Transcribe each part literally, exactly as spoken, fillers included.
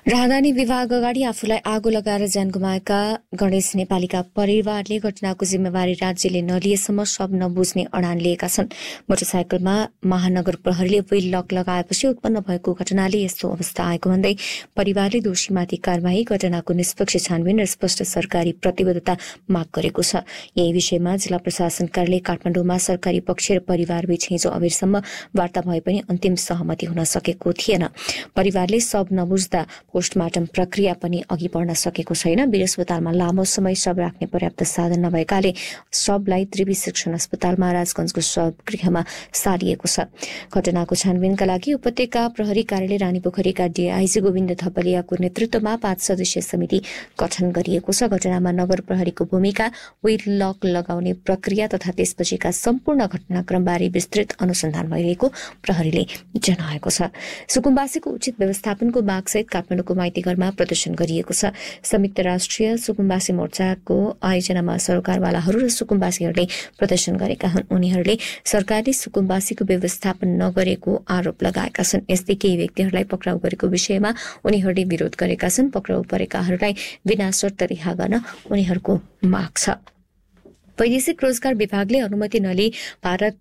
राहदानी विभाग अगाडि आफूलाई आगो लगाएर ज्यान गुमाएका गणेश नेपालीका परिवारले घटनाको जिम्मेवारी राज्यले नलिएसम्म सब नबुझ्ने अडान लिएका छन्। मोटरसाइकलमा महानगर प्रहरीले व्हील लक लगाएपछि उत्पन्न भएको घटनाले यस्तो अवस्था आएको भन्दै परिवारले दोषीमाथि कार्यवाही, घटनाको निष्पक्ष छानबिन र स्पष्ट सरकारी प्रतिबद्धता माग गरेको छ। यही विषयमा जिल्ला प्रशासन कार्यालय काठमाडौँमा सरकारी पक्ष र परिवारबीच हिजो अबेरसम्म वार्ता भए पनि अन्तिम सहमति हुन सकेको थिएन। परिवारले सब नबुझ्दा पोस्टमार्टम प्रक्रिया पनि अघि बढ्न सकेको छैन। वीर अस्पतालमा लामो समय शव राख्ने पर्याप्त साधन नभएकाले शवलाई त्रिवी शिक्षण अस्पतालमा राजगंजको शव गृहमा सारिएको छ। घटनाको छानबिनका लागि उपत्यका प्रहरी कार्यालय रानीपोखरीका डीआईजी गोविन्द थपलियाको नेतृत्वमा पाँच सदस्यीय समिति गठन गरिएको छ। घटनामा नगर प्रहरीको भूमिका, व्हील लक लगाउने प्रक्रिया तथा त्यसपछिका सम्पूर्ण घटनाक्रमबारे विस्तृत अनुसन्धान भइरहेको प्रहरीले जनाएको छ। सुकुम्बासीको उचित व्यवस्थापनको मागसहित काठमाडौँको माइतीघरमा प्रदर्शन गरिएको छ। संयुक्त राष्ट्रिय सुकुम्बासी मोर्चाको आयोजनामा सरोकारवालाहरू र सुकुम्बासीहरूले प्रदर्शन गरेका हुन्। उनीहरूले सरकारले सुकुम्बासीको व्यवस्थापन नगरेको आरोप लगाएका छन्। यस्तै केही व्यक्तिहरूलाई पक्राउ गरेको विषयमा उनीहरूले विरोध गरेका छन्। पक्राउ परेकाहरूलाई बिना शर्त रिहा गर्न उनीहरूको माग छ। वैदेशिक रोजगार विभागले अनुमति नलिई भारत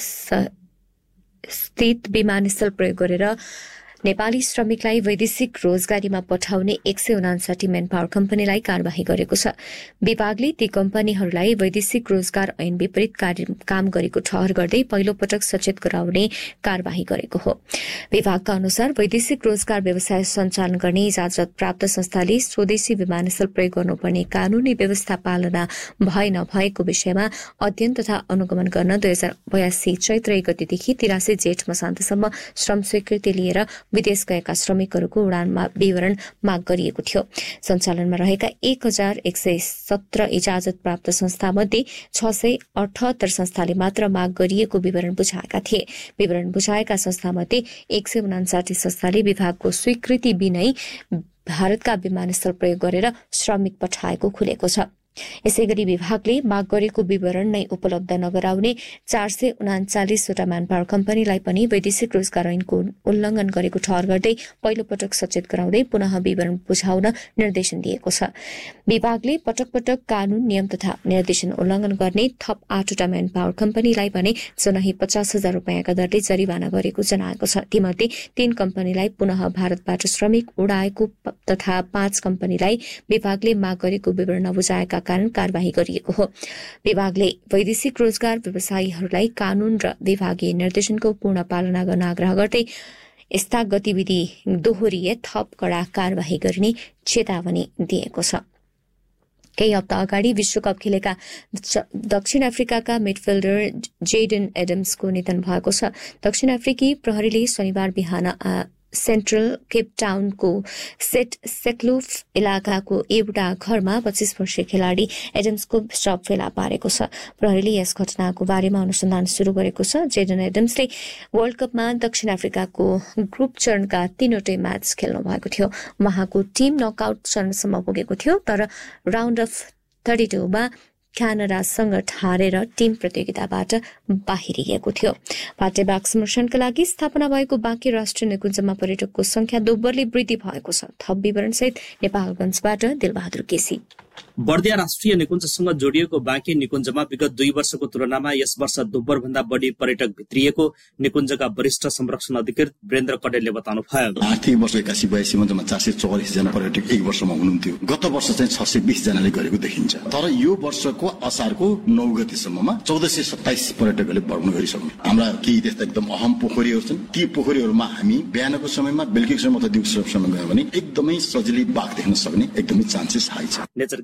स्थित विमानस्थल प्रयोग गरेर नेपाली श्रमिकलाई वैदेशिक रोजगारीमा पठाउने एक सय उनासाठी म्यान पावर कम्पनीलाई कार्यवाही गरेको छ। विभागले ती कम्पनीहरूलाई वैदेशिक रोजगार ऐन विपरीत काम गरेको ठहर गर्दै पहिलो पटक सचेत गराउने कार्यवाही गरेको हो। विभागका अनुसार वैदेशिक रोजगार व्यवसाय सञ्चालन गर्ने इजाजत प्राप्त संस्थाले स्वदेशी विमानस्थल प्रयोग गर्नुपर्ने कानूनी व्यवस्था पालना भए नभएको विषयमा अध्ययन तथा अनुगमन गर्न दुई हजार बयासी चैत्र एक गतिदेखि तिरासी जेठ मसान्तसम्म श्रम स्वीकृति लिएर विदेश गएका श्रमिकहरूको उडानमा विवरण माग गरिएको थियो। सञ्चालनमा रहेका एक हजार एक सय सत्र इजाजत प्राप्त संस्थामध्ये छ सय अठहत्तर संस्थाले मात्र माग गरिएको विवरण बुझाएका थिए। विवरण बुझाएका संस्थामध्ये एक सय उनासाठी संस्थाले विभागको स्वीकृति बिनै भारतका विमानस्थल प्रयोग गरेर श्रमिक पठाएको खुलेको छ। यसैगरी विभागले माग गरेको विवरण नै उपलब्ध नगराउने चार सय उनाचालिसवटा म्यान पावर कम्पनीलाई पनि वैदेशिक रोजगार ऐनको उल्लंघन गरेको ठहर गर्दै पहिलो पटक सचेत गराउँदै पुनः विवरण बुझाउन निर्देशन दिएको छ। विभागले पटक पटक कानून, नियम तथा निर्देशन उल्लंघन गर्ने थप आठवटा म्यान पावर कम्पनीलाई भने जनाही पचास हजार रूपियाँका दरले जरिवाना गरेको जनाएको छ। तीमध्ये तीन कम्पनीलाई पुनः भारतबाट श्रमिक उडाएको तथा पाँच कम्पनीलाई विभागले माग गरेको विवरण नबुझाएका कारण कार्यवाही गरिएको हो। विभागले वैदेशिक रोजगार व्यवसायीहरूलाई कानून र विभागीय निर्देशनको पूर्ण पालना गर्न आग्रह गर्दै यस्ता गतिविधि दोहोरिए थप कड़ा कार्यवाही गरिने चेतावनी दिएको छ। केही हप्ता अगाडि विश्वकप खेलेका दक्षिण अफ्रिकाका मिडफिल्डर जेडन एडम्सको निधन भएको छ। दक्षिण अफ्रिकी प्रहरीले शनिबार बिहान सेन्ट्रल केप टाउनको सेट सेक्लुफ इलाकाको एउटा घरमा पच्चीस वर्षीय खेलाड़ी एडम्सको शव फेला पारेको छ। प्रहरीले यस घटनाको बारेमा अनुसन्धान शुरू गरेको छ। जेडन एडम्सले वर्ल्ड कपमा दक्षिण अफ्रिकाको ग्रुप चरणका तीनवटै म्याच खेल्नु भएको थियो। उहाँको टिम नकआउट चरणसम्म पुगेको थियो, तर राउन्ड अफ थर्टी टूमा क्यानाडासँग हारेर टिम प्रतियोगिताबाट बाहिरिएको थियो। पाटेबाग स्मशानका लागि स्थापना भएको बाँके राष्ट्रिय निकुञ्जमा पर्यटकको संख्या दोब्बरले वृद्धि भएको छ। थप विवरणसहित नेपालगञ्जबाट दिलबहादुर केसी। बर्दिया राष्ट्रिय निकुञ्जसँग जोडिएको बाँके निकुञ्जमा विगत दुई वर्षको तुलनामा यस वर्ष दोब्बर भन्दा बढ़ी पर्यटक भित्रिएको निकुञ्जका वरिष्ठ संरक्षण अधिकृत वीरेन्द्र कडेलले बताउनुभयो। आर्थिक वर्ष एकासी बयासी मध्येमा चार सय चौवालिस जना पर्यटक एक वर्षमा हुनुहुन्थ्यो। गत वर्ष चाहिँ छ सय बीस जनाले गरेको देखिन्छ। तर यो वर्षको असारको नौ गतिसम्ममा चौध सय सत्ताइस पर्यटकहरूले भ्रमण गरिसक्नु। हाम्रा केही त्यस्ता एकदम अहम पोखरीहरू छन्। ती पोखरीहरूमा हामी बिहानको समयमा, बेलुकीको समयमा अथवा दिउँसोको समयमा गयो भने एकदमै सजिलै बाघ देख्न सक्ने एकदमै चान्सेस हाई छ।